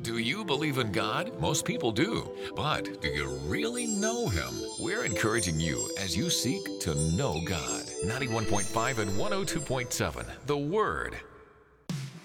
Do you believe in God? Most people do. But do you really know Him? We're encouraging you as you seek to know God. 91.5 and 102.7. The Word.